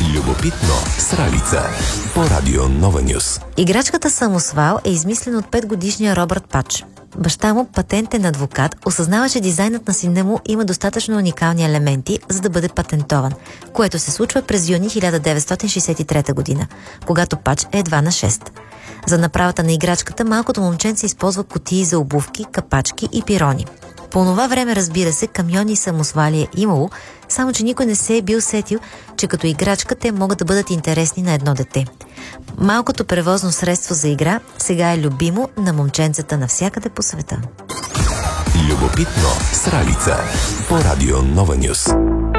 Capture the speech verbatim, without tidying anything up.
Любопитно с Ралица по Радио Нова Нюс. Играчката самосвал е измислена от петгодишния Робърт Пач. Баща му, патентен адвокат, осъзнава, че дизайнът на сина му има достатъчно уникални елементи, за да бъде патентован, което се случва през юни хиляда деветстотин шейсет и трета година, когато Пач е едва на шест. За направата на играчката малкото момченце използва кутии за обувки, капачки и пирони. По това време, разбира се, камиони и самосвали е имало, само че никой не се е бил сетил, че като играчка те могат да бъдат интересни на едно дете. Малкото превозно средство за игра сега е любимо на момченцата навсякъде по света. Любопитно с Ралица по Радио Нова Нюс.